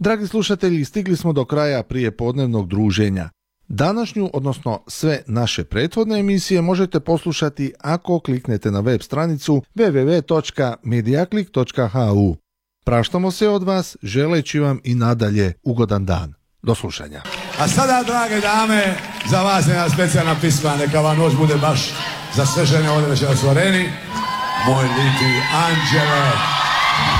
Dragi slušatelji, stigli smo do kraja prijepodnevnog druženja. Današnju, odnosno sve naše prethodne emisije možete poslušati ako kliknete na web stranicu www.mediaclick.hu. Praštamo se od vas, želeći vam i nadalje ugodan dan. Do slušanja. A sada, drage dame, za vas jedna specijalna pisma, neka vam noć bude baš za sve žene ovdje večeras u areni. Moj lipi anđele.